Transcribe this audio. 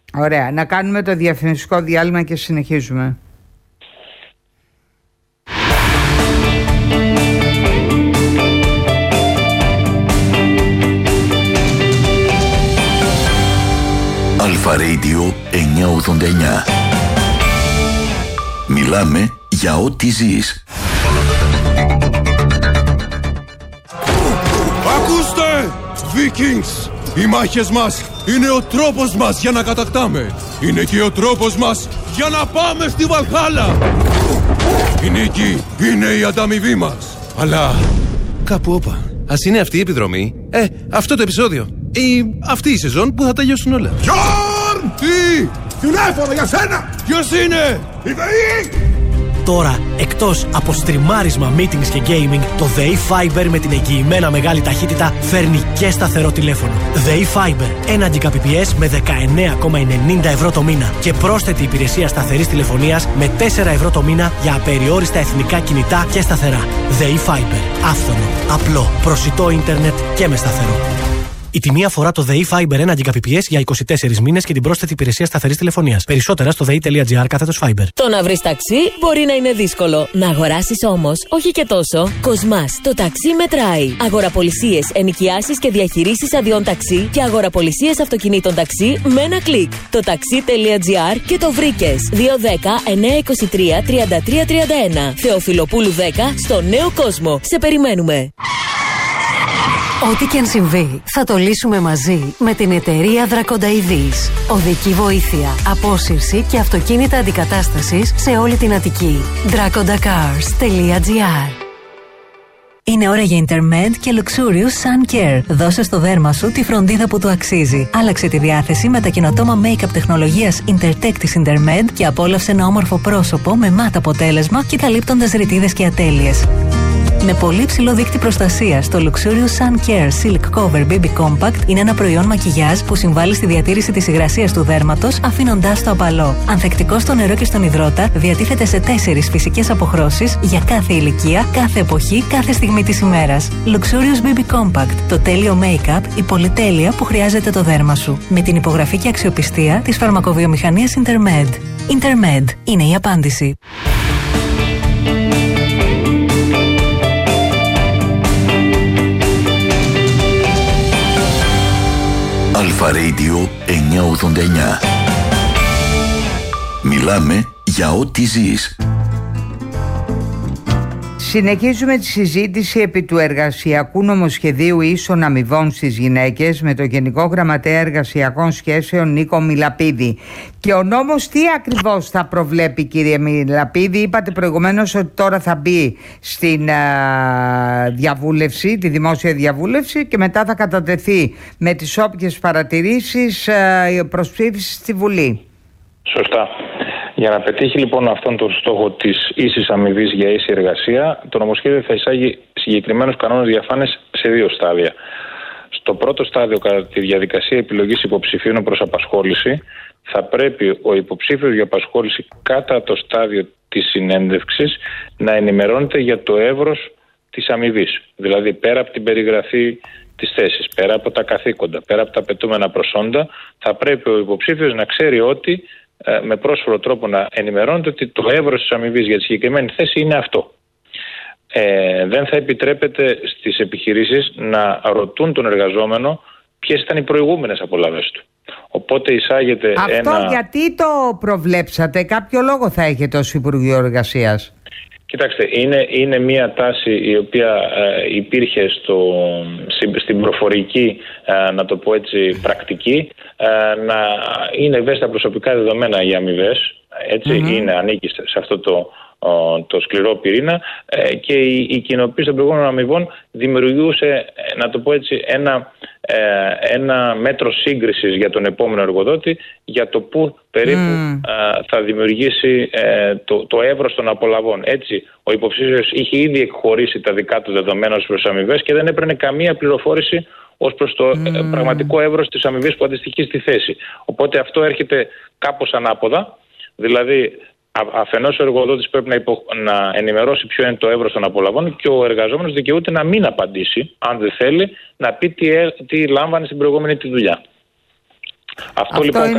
Ωραία, να κάνουμε το διαφημιστικό διάλειμμα και συνεχίζουμε. Αλφα Radio 989. Μιλάμε για ό,τι ζεις. Ακούστε! Vikings! Οι μάχες μας είναι ο τρόπος μας για να κατακτάμε. Είναι και ο τρόπος μας για να πάμε στη Βαλχάλα. Η νίκη είναι η ανταμοιβή μας. Αλλά κάπου όπα. Ας είναι αυτή η επιδρομή, αυτό το επεισόδιο ή αυτή η σεζόν που θα τελειώσουν όλα. Γιόρν! Τι! Τηλέφωνο για σένα! Ποιος είναι? Η ΔΕΗ! Τώρα, εκτός από στριμάρισμα, meetings και gaming, το ΔΕΗ Fiber με την εγγυημένα μεγάλη ταχύτητα φέρνει και σταθερό τηλέφωνο. ΔΕΗ Fiber, 1 Gbps με 19,90 ευρώ το μήνα και πρόσθετη υπηρεσία σταθερής τηλεφωνίας με 4 ευρώ το μήνα για απεριόριστα εθνικά κινητά και σταθερά. ΔΕΗ Fiber, άφθονο, απλό, προσιτό ίντερνετ και με σταθερό. Η τιμή αφορά το ΔΕΗ Fiber 1 Gbps για 24 μήνες και την πρόσθετη υπηρεσία σταθερής τηλεφωνίας. Περισσότερα στο dei.gr/Fiber. Το να βρεις ταξί μπορεί να είναι δύσκολο. Να αγοράσεις όμως, όχι και τόσο. Κοσμάς, το ταξί μετράει. Αγοραπολισίες, ενοικιάσεις και διαχειρίσεις αδειών ταξί και αγοραπολισίες αυτοκινήτων ταξί με ένα κλικ. Το ταξί.gr και το βρήκες. 210-923-3331. Θεοφιλοπούλου 10 στο Νέο Κόσμο. Σε περιμένουμε. Ό,τι και αν συμβεί, θα το λύσουμε μαζί με την εταιρεία Δρακονταειδής. Οδική βοήθεια, απόσυρση και αυτοκίνητα αντικατάστασης σε όλη την Αττική. dracondacars.gr. Είναι ώρα για Intermed και Luxurious Sun Care. Δώσε στο δέρμα σου τη φροντίδα που του αξίζει. Άλλαξε τη διάθεση με τα καινοτόμα make-up τεχνολογίας Intertech της Intermed και απόλαυσε ένα όμορφο πρόσωπο με μάτ αποτέλεσμα και καλύπτοντας ρητίδες και ατέλειες. Με πολύ ψηλό δείκτη προστασίας, το Luxurious Sun Care Silk Cover BB Compact είναι ένα προϊόν μακιγιάζ που συμβάλλει στη διατήρηση της υγρασίας του δέρματος, αφήνοντάς το απαλό. Ανθεκτικό στο νερό και στον υδρότα, διατίθεται σε 4 φυσικές αποχρώσεις για κάθε ηλικία, κάθε εποχή, κάθε στιγμή της ημέρας. Luxurious BB Compact, το τέλειο make-up, η πολυτέλεια που χρειάζεται το δέρμα σου. Με την υπογραφή και αξιοπιστία της φαρμακοβιομηχανίας Intermed. Intermed είναι η απάντηση. Αλφα Radio 989. Μιλάμε για ό,τι ζεις. Συνεχίζουμε τη συζήτηση επί του εργασιακού νομοσχεδίου ίσων αμοιβών στις γυναίκες με τον Γενικό Γραμματέα Εργασιακών Σχέσεων Νίκο Μιλαπίδη. Και ο νόμος τι ακριβώς θα προβλέπει, κύριε Μιλαπίδη? Είπατε προηγουμένως ότι τώρα θα μπει στην διαβούλευση, τη δημόσια διαβούλευση, και μετά θα κατατεθεί με τις όποιες παρατηρήσεις προς ψήφιση στη Βουλή. Σωστά. Για να πετύχει λοιπόν αυτόν τον στόχο της ίσης αμοιβής για ίση εργασία, το νομοσχέδιο θα εισάγει συγκεκριμένους κανόνες διαφάνειας σε 2 στάδια. Στο πρώτο στάδιο, κατά τη διαδικασία επιλογής υποψηφίων προς απασχόληση, θα πρέπει ο υποψήφιος για απασχόληση κατά το στάδιο της συνέντευξης να ενημερώνεται για το εύρος της αμοιβής. Δηλαδή πέρα από την περιγραφή της θέσης, πέρα από τα καθήκοντα, πέρα από τα απαιτούμενα προσόντα, θα πρέπει ο υποψήφιος να ξέρει ότι με πρόσφορο τρόπο να ενημερώνεται ότι το εύρος της αμοιβής για τη συγκεκριμένη θέση είναι αυτό. Δεν θα επιτρέπεται στις επιχειρήσεις να ρωτούν τον εργαζόμενο ποιες ήταν οι προηγούμενες απολαύες του. Οπότε εισάγεται αυτό γιατί το προβλέψατε? Κάποιο λόγο θα έχετε ως Υπουργείο Εργασίας? Κοιτάξτε, είναι μια τάση η οποία υπήρχε στην προφορική, να το πω έτσι, πρακτική, να είναι ευαίσθητα προσωπικά δεδομένα οι αμοιβές, έτσι, ανήκει σε αυτό το σκληρό πυρήνα, και η κοινοποίηση των προηγούμενων αμοιβών δημιουργούσε, να το πω έτσι, ένα μέτρο σύγκρισης για τον επόμενο εργοδότη για το πού περίπου θα δημιουργήσει το εύρος των απολαβών. Έτσι, ο υποψήφιος είχε ήδη εκχωρήσει τα δικά του δεδομένα ως προς αμοιβές και δεν έπαιρνε καμία πληροφόρηση ως προς το πραγματικό εύρος της αμοιβής που αντιστοιχεί στη θέση. Οπότε αυτό έρχεται κάπως ανάποδα, δηλαδή αφενός ο εργοδότης πρέπει να ενημερώσει ποιο είναι το εύρος των απολαβών και ο εργαζόμενος δικαιούται να μην απαντήσει, αν δεν θέλει, να πει τι λάμβανε στην προηγούμενη τη δουλειά. Αυτό λοιπόν